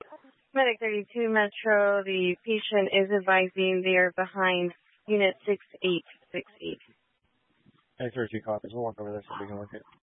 Medic 32 Metro, the patient is advising they are behind Unit 6868. Medic 32 copies. We'll walk over there so we can look at